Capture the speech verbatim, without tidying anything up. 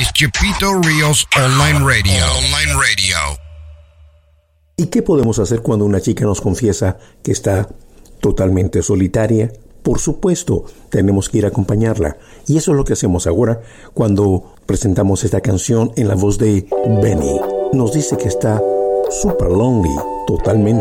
is Chepito Ríos Online Radio. Online Radio. ¿Y qué podemos hacer cuando una chica nos confiesa que está totalmente solitaria? Por supuesto, tenemos que ir a acompañarla. Y eso es lo que hacemos ahora cuando presentamos esta canción en la voz de Benny. Nos dice que está super lonely, totalmente